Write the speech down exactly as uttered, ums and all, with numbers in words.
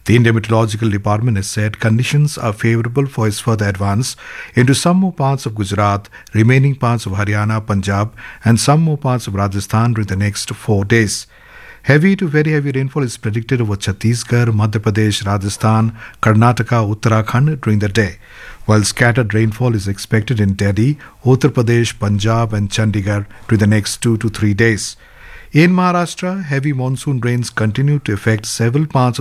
The Indian Meteorological Department has said conditions are favorable for its further advance into some more parts of Gujarat, remaining parts of Haryana, Punjab, and some more parts of Rajasthan during the next four days. Heavy to very heavy rainfall is predicted over Chhattisgarh, Madhya Pradesh, Rajasthan, Karnataka, Uttarakhand during the day, while scattered rainfall is expected in Delhi, Uttar Pradesh, Punjab, and Chandigarh during the next two to three days. In Maharashtra, heavy monsoon rains continue to affect several parts of